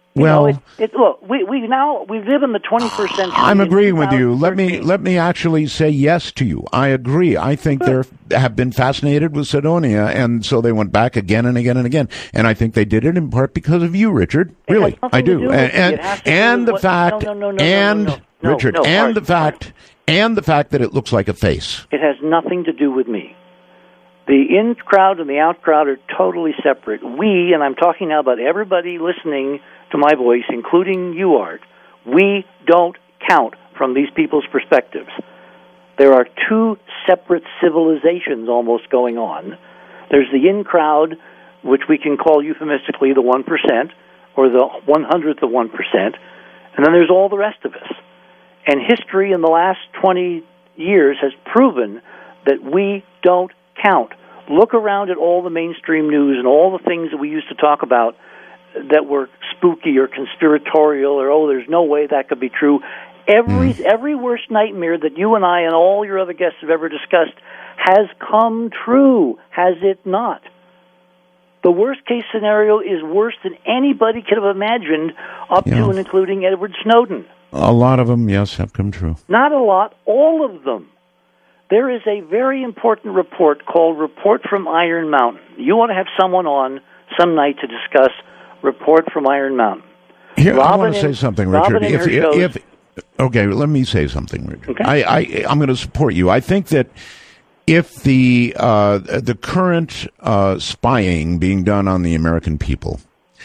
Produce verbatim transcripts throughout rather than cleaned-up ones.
You well, know, it, it, look, we, we now we live in the twenty-first century. I'm agreeing with you. Let me let me actually say yes to you. I agree. I think they have been fascinated with Cydonia, and so they went back again and again and again. And I think they did it in part because of you, Richard. It really, I do. do and and, and the what, fact, no, no, no, no, and no, no, no, Richard, no, no, and Art, the fact, Art. and the fact that it looks like a face. It has nothing to do with me. The in crowd and the out crowd are totally separate. We, and I'm talking now about everybody listening to my voice, including you, Art, we don't count from these people's perspectives. There are two separate civilizations almost going on. There's the in crowd, which we can call euphemistically the one percent, or the one hundredth of one percent, and then there's all the rest of us. And history in the last twenty years has proven that we don't count. Look around at all the mainstream news and all the things that we used to talk about that were spooky or conspiratorial or, oh, there's no way that could be true. Every mm. every worst nightmare that you and I and all your other guests have ever discussed has come true, has it not? The worst-case scenario is worse than anybody could have imagined, up yeah. to and including Edward Snowden. A lot of them, yes, have come true. Not a lot, all of them. There is a very important report called Report from Iron Mountain. You want to have someone on some night to discuss Report from Iron Mountain. Here, Robin I want to say and, something, Richard. If, if, if, okay, let me say something, Richard. Okay. I, I, I'm going to support you. I think that if the uh, the current uh, spying being done on the American people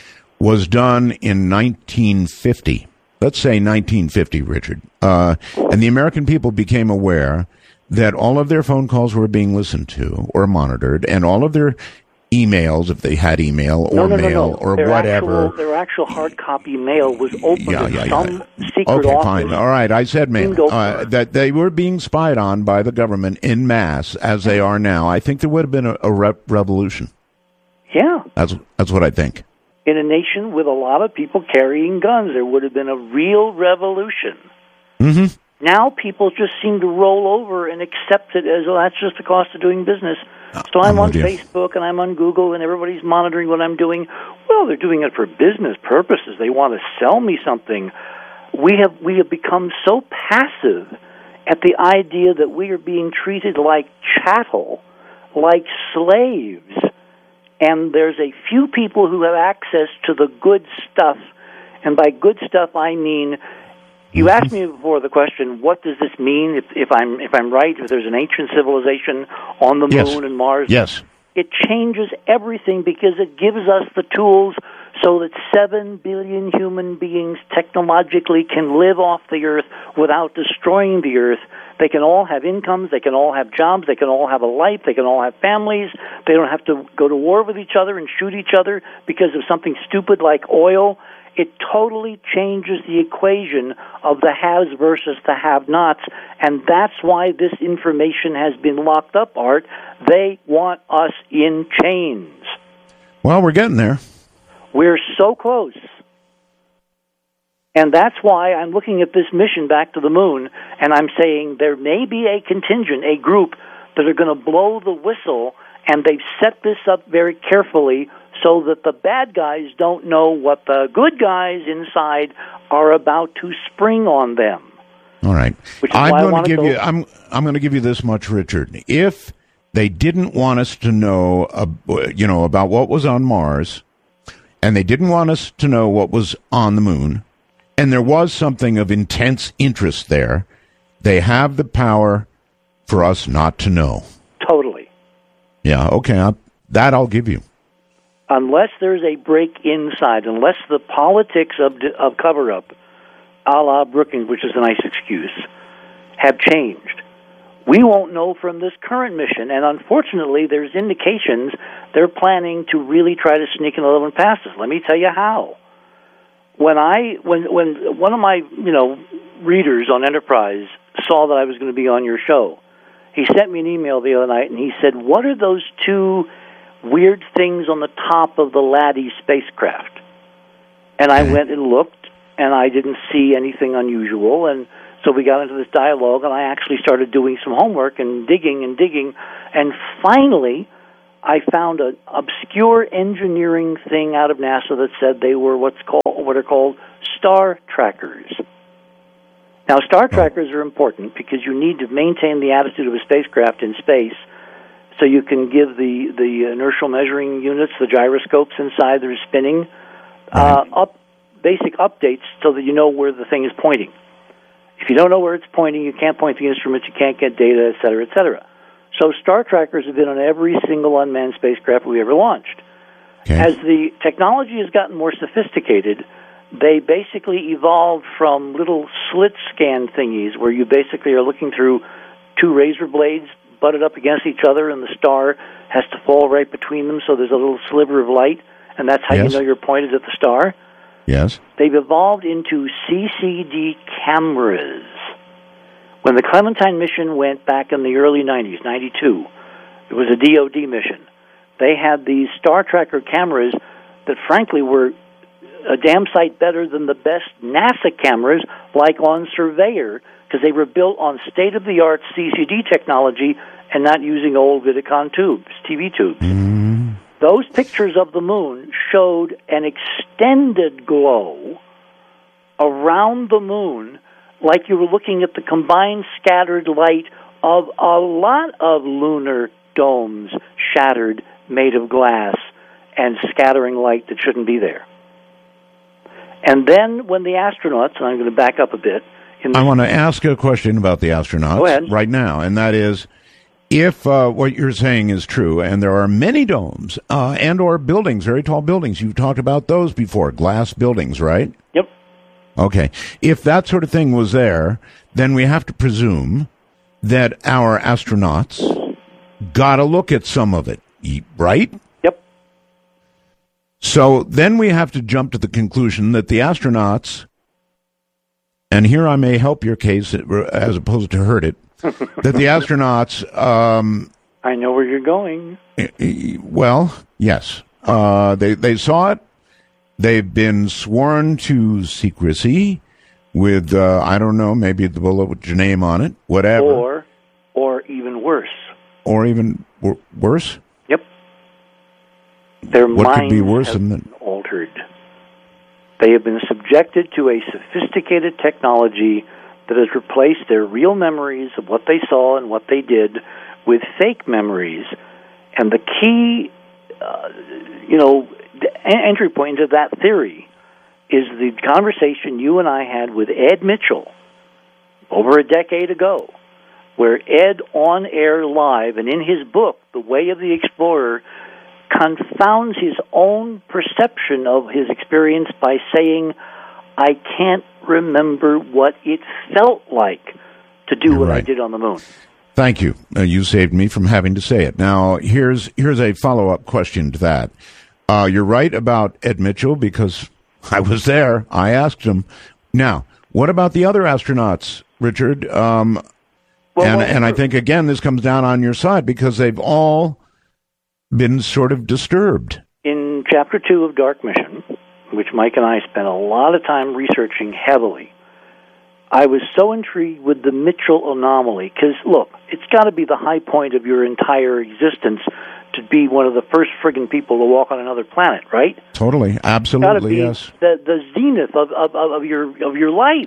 was done in nineteen fifty, let's say nineteen fifty, Richard, uh, and the American people became aware that all of their phone calls were being listened to or monitored, and all of their emails, if they had email or no, no, mail no, no. or their whatever. Actual, their actual hard copy mail was opened yeah, to yeah, some yeah. secret okay, office. fine. All right, I said mail. Uh, that they were being spied on by the government en masse, as they are now. I think there would have been a, a re- revolution. Yeah. That's, that's what I think. In a nation with a lot of people carrying guns, there would have been a real revolution. Mm-hmm. Now people just seem to roll over and accept it as, well, that's just the cost of doing business. So I'm, I'm on Facebook and I'm on Google and everybody's monitoring what I'm doing. Well, they're doing it for business purposes. They want to sell me something. We have we have become so passive at the idea that we are being treated like chattel, like slaves. And there's a few people who have access to the good stuff. And by good stuff, I mean, you asked me before the question, what does this mean if, if I'm if I'm right, if there's an ancient civilization on the yes. moon and Mars? Yes. It changes everything because it gives us the tools so that seven billion human beings technologically can live off the Earth without destroying the Earth. They can all have incomes, they can all have jobs, they can all have a life, they can all have families. They don't have to go to war with each other and shoot each other because of something stupid like oil. It totally changes the equation of the haves versus the have-nots, and that's why this information has been locked up, Art. They want us in chains. Well, we're getting there. We're so close. And that's why I'm looking at this mission back to the moon, and I'm saying there may be a contingent, a group, that are going to blow the whistle, and they've set this up very carefully so that the bad guys don't know what the good guys inside are about to spring on them. All right. Which is I'm why going I to give go- you I'm I'm going to give you this much, Richard. If they didn't want us to know uh, you know about what was on Mars, and they didn't want us to know what was on the moon, and there was something of intense interest there, they have the power for us not to know. Totally. Yeah, okay. I, that I'll give you. Unless there's a break inside, unless the politics of of cover-up, a la Brookings, which is a nice excuse, have changed, we won't know from this current mission. And unfortunately, there's indications they're planning to really try to sneak another one past us. Let me tell you how. When I when when one of my you know readers on Enterprise saw that I was going to be on your show, he sent me an email the other night, and he said, "What are those two weird things on the top of the Laddie spacecraft?" And I went and looked, and I didn't see anything unusual, and so we got into this dialogue, and I actually started doing some homework and digging and digging, and finally I found an obscure engineering thing out of NASA that said they were what's called what are called star trackers. Now, star trackers are important because you need to maintain the attitude of a spacecraft in space, so you can give the the inertial measuring units, the gyroscopes inside that are spinning, uh, up basic updates so that you know where the thing is pointing. If you don't know where it's pointing, you can't point the instruments, you can't get data, et cetera, et cetera. So star trackers have been on every single unmanned spacecraft we ever launched. Okay. As the technology has gotten more sophisticated, they basically evolved from little slit scan thingies where you basically are looking through two razor blades butted up against each other, and the star has to fall right between them, so there's a little sliver of light, and that's how yes. you know you're pointed at the star. Yes. They've evolved into C C D cameras. When the Clementine mission went back in the early nineties, ninety-two, it was a D O D mission. They had these star tracker cameras that, frankly, were a damn sight better than the best NASA cameras, like on Surveyor, because they were built on state-of-the-art C C D technology and not using old Vidicon tubes, T V tubes. Mm. Those pictures of the moon showed an extended glow around the moon, like you were looking at the combined scattered light of a lot of lunar domes shattered, made of glass, and scattering light that shouldn't be there. And then when the astronauts, and I'm going to back up a bit. In the, I want to ask a question about the astronauts right now, and that is, if uh, what you're saying is true, and there are many domes uh, and or buildings, very tall buildings, you've talked about those before, glass buildings, right? Yep. Okay. If that sort of thing was there, then we have to presume that our astronauts got a look at some of it, right? Yep. So then we have to jump to the conclusion that the astronauts, and here I may help your case as opposed to hurt it, that the astronauts... Um, I know where you're going. Well, yes. Uh, they, they saw it. They've been sworn to secrecy with, uh, I don't know, maybe the bullet with your name on it, whatever. Or, or even worse. Or even w- worse? Yep. Their what minds could be worse have than been altered. They have been subjected to a sophisticated technology that has replaced their real memories of what they saw and what they did with fake memories. And the key, uh, you know, entry point into that theory is the conversation you and I had with Ed Mitchell over a decade ago, where Ed, on air live and in his book, The Way of the Explorer, confounds his own perception of his experience by saying, I can't remember what it felt like to do You're what right. I did on the moon. Thank you. Uh, you saved me from having to say it. Now, here's here's a follow-up question to that. Uh, you're right about Ed Mitchell because I was there. I asked him. Now, what about the other astronauts, Richard? Um, well, and, well, and I think, again, this comes down on your side because they've all been sort of disturbed. In Chapter two of Dark Mission, which Mike and I spent a lot of time researching heavily, I was so intrigued with the Mitchell anomaly because, look, it's got to be the high point of your entire existence to be one of the first friggin' people to walk on another planet, right? Totally, absolutely, yes. The the zenith of, of of your of your life.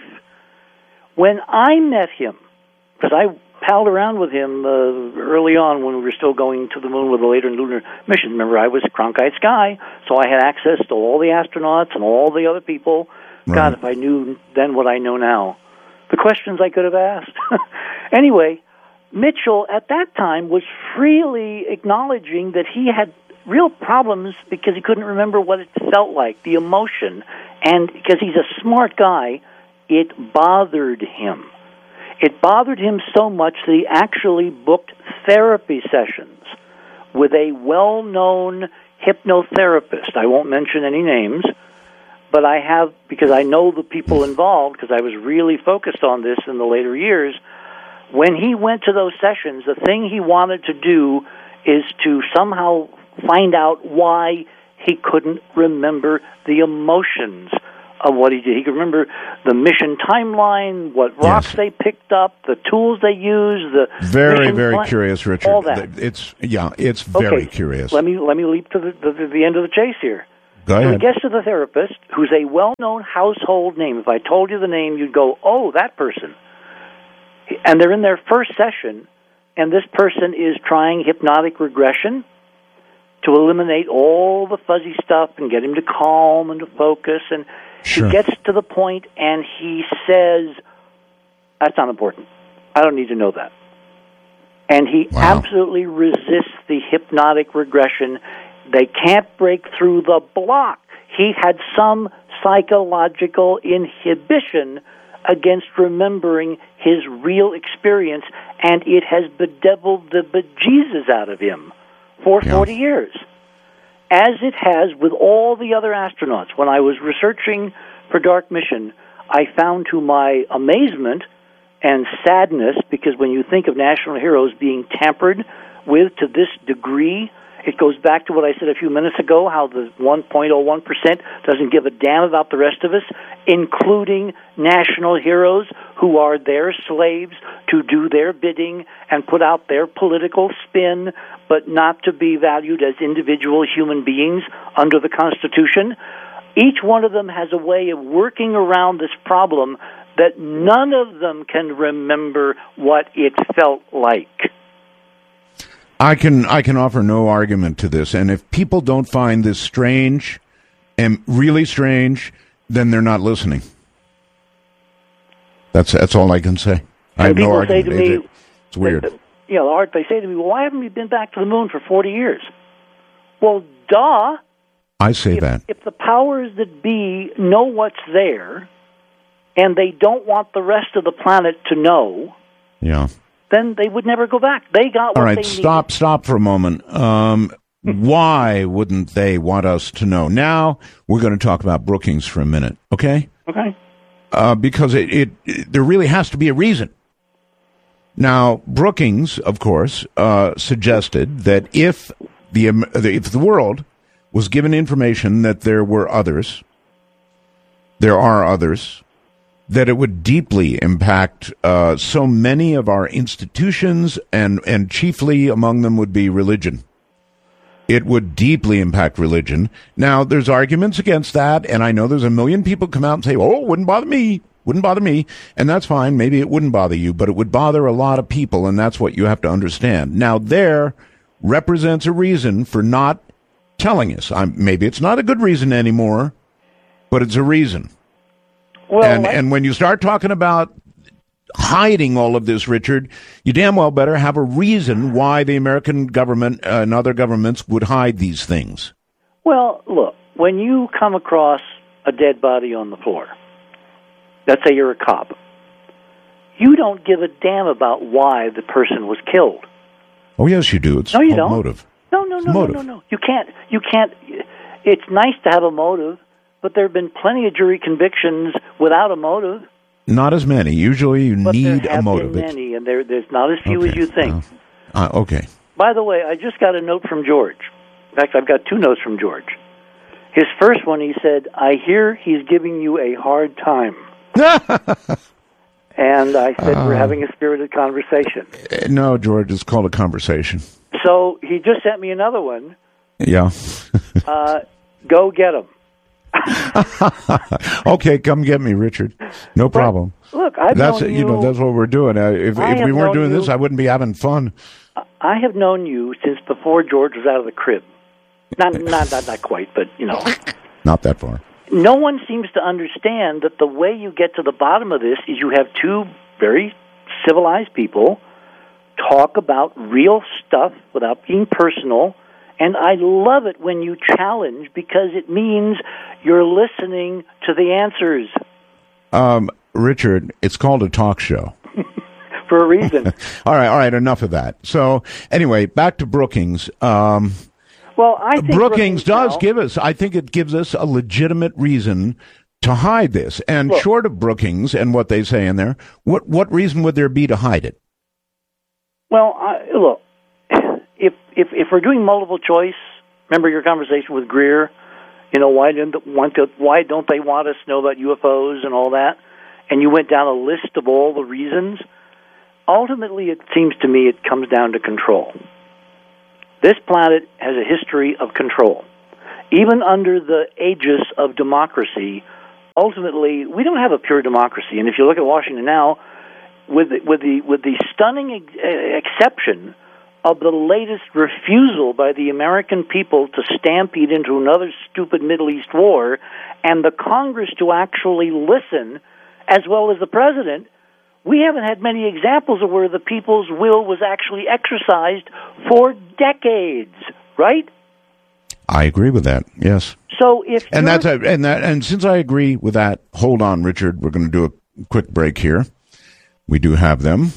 When I met him, because I palled around with him uh, early on when we were still going to the moon with a later lunar mission. Remember, I was Cronkite's guy, so I had access to all the astronauts and all the other people. Right. God, if I knew then what I know now, the questions I could have asked. Anyway, Mitchell, at that time, was freely acknowledging that he had real problems because he couldn't remember what it felt like, the emotion. And because he's a smart guy, it bothered him. It bothered him so much that he actually booked therapy sessions with a well-known hypnotherapist. I won't mention any names, but I have, because I know the people involved, because I was really focused on this in the later years. When he went to those sessions, the thing he wanted to do is to somehow find out why he couldn't remember the emotions of what he did. He could remember the mission timeline, what rocks Yes. they picked up, the tools they used, the Very, mission very plan- curious, Richard. all that. It's yeah, it's very Okay, curious. Let me let me leap to the, the, the end of the chase here. Go So he ahead. gets to the therapist, who's a well-known household name. If I told you the name, you'd go, "Oh, that person." And they're in their first session, and this person is trying hypnotic regression to eliminate all the fuzzy stuff and get him to calm and to focus. And Sure. he gets to the point, and he says, "That's not important. I don't need to know that." And he Wow. absolutely resists the hypnotic regression. They can't break through the block. He had some psychological inhibition against remembering his real experience, and it has bedeviled the bejesus out of him for Yeah. forty years, as it has with all the other astronauts. When I was researching for Dark Mission, I found to my amazement and sadness, because when you think of national heroes being tampered with to this degree, it goes back to what I said a few minutes ago, how the one point zero one percent doesn't give a damn about the rest of us, including national heroes who are their slaves to do their bidding and put out their political spin, but not to be valued as individual human beings under the Constitution. Each one of them has a way of working around this problem that none of them can remember what it felt like. I can I can offer no argument to this, and if people don't find this strange and really strange, then they're not listening. That's that's all I can say. I have And no people say argument. to me, It- it's weird. that- you know, Art, they say to me, "Well, why haven't we been back to the moon for forty years?" Well, duh. I say If, that. if the powers that be know what's there, and they don't want the rest of the planet to know, Yeah. then they would never go back. They got what All right, they stop, needed. stop for a moment. Um, why wouldn't they want us to know? Now we're going to talk about Brookings for a minute, okay? Okay. Uh, because it, it, it there really has to be a reason. Now, Brookings, of course, uh, suggested that if the um, if the world was given information that there were others, there are others, that it would deeply impact uh, so many of our institutions, and, and chiefly among them would be religion. It would deeply impact religion. Now, there's arguments against that, and I know there's a million people come out and say, oh, it wouldn't bother me, wouldn't bother me, and that's fine. Maybe it wouldn't bother you, but it would bother a lot of people, and that's what you have to understand. Now, there represents a reason for not telling us. I'm, maybe it's not a good reason anymore, but it's a reason. Well, and like- and when you start talking about hiding all of this, Richard, you damn well better have a reason why the American government uh, and other governments would hide these things. Well, look, when you come across a dead body on the floor, let's say you're a cop, you don't give a damn about why the person was killed. Oh, yes, you do. It's No, you called don't. motive. No, no, no, no, Motive. no, no. You can't. You can't. It's nice to have a motive, but there have been plenty of jury convictions without a motive. Not as many. Usually you But need there have a motive. been It's- many, and there, there's not as few okay. as you think. Uh, uh, okay. By the way, I just got a note from George. In fact, I've got two notes from George. His first one, he said, "I hear he's giving you a hard time." And I said, "We're having a spirited conversation." No, George, it's called a conversation. So he just sent me another one. Yeah. Uh, go get him. Okay, come get me, Richard. No problem. Look, I've That's known you know that's what we're doing. Uh, if I if have we weren't known doing this, you- I wouldn't be having fun. I have known you since before George was out of the crib. Not, not, not, not quite, but you know. Not that far. No one seems to understand that the way you get to the bottom of this is you have two very civilized people talk about real stuff without being personal. And I love it when you challenge, because it means you're listening to the answers Um, Richard, it's called a talk show. for a reason. All right, all right, enough of that. So, anyway, back to Brookings. Um, Well, I think Brookings does now, give us, I think it gives us a legitimate reason to hide this. And Look. short of Brookings and what they say in there, what, what reason would there be to hide it? Well, I, look, if, if if we're doing multiple choice, remember your conversation with Greer, You know, why didn't want to, why don't they want us to know about U F Os and all that? And you went down a list of all the reasons. Ultimately, it seems to me it comes down to control. This planet has a history of control. Even under the aegis of democracy, ultimately, we don't have a pure democracy. And if you look at Washington now, with the, with the, with the stunning ex- exception of the latest refusal by the American people to stampede into another stupid Middle East war, and the Congress to actually listen, as well as the president, we haven't had many examples of where the people's will was actually exercised for decades, right? I agree with that. Yes. So if and that's a, and that and since I agree with that, hold on, Richard. We're going to do a quick break here. We do have them.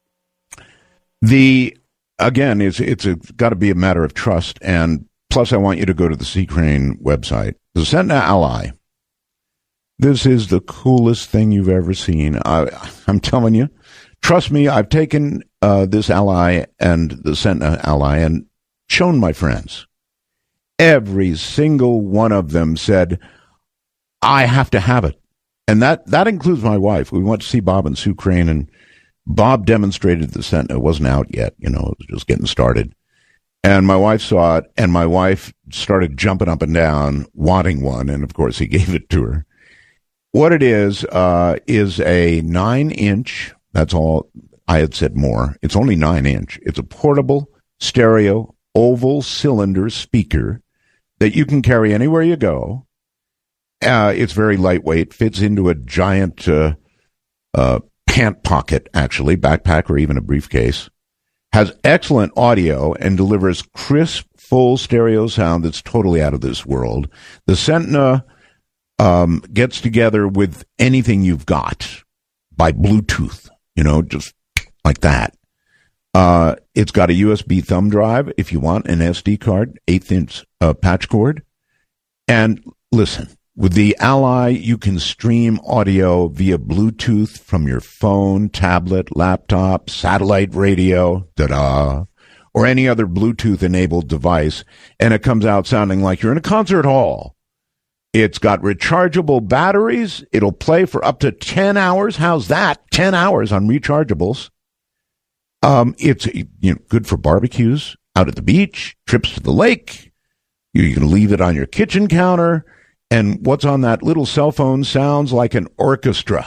The again, it's it's a, got to be a matter of trust, and plus, I want you to go to the C. Crane website, the Centna Ally. This is the coolest thing you've ever seen. I, I'm telling you. Trust me, I've taken uh, this Ally and the Centna Ally and shown my friends. Every single one of them said, I have to have it. And that, that includes my wife. We went to see Bob and Sue Crane, and Bob demonstrated the Centna. It wasn't out yet. You know, it was just getting started. And my wife saw it, and my wife started jumping up and down, wanting one. And, of course, he gave it to her. What it is, uh, is a nine-inch, that's all, I had said more, it's only nine-inch. It's a portable, stereo, oval cylinder speaker that you can carry anywhere you go. Uh, it's very lightweight, fits into a giant uh, uh, pant pocket, actually, backpack or even a briefcase. Has excellent audio and delivers crisp, full stereo sound that's totally out of this world. The Centna Um, gets together with anything you've got by Bluetooth, you know, just like that. Uh, it's got a U S B thumb drive if you want, an S D card, eighth inch uh, patch cord. And listen, with the Ally, you can stream audio via Bluetooth from your phone, tablet, laptop, satellite radio, da-da, or any other Bluetooth-enabled device, and it comes out sounding like you're in a concert hall. It's got rechargeable batteries. It'll play for up to ten hours. How's that? ten hours on rechargeables. Um, it's you know, good for barbecues, out at the beach, trips to the lake. You can leave it on your kitchen counter. And what's on that little cell phone sounds like an orchestra.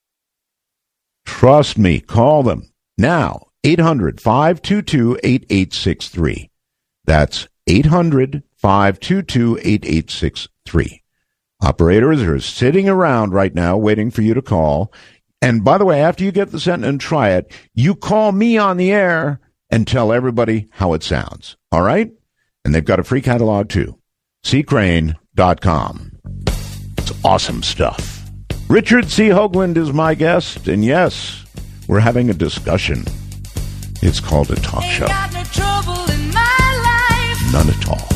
Trust me, call them now. eight hundred, five two two, eight eight six three. That's eight hundred, five two two, eight eight six three. Operators are sitting around right now waiting for you to call. And by the way, after you get the Centna and try it, you call me on the air and tell everybody how it sounds. All right? And they've got a free catalog too. C crane dot com. It's awesome stuff. Richard C. Hoagland is my guest. And yes, we're having a discussion. It's called a talk show. None at all.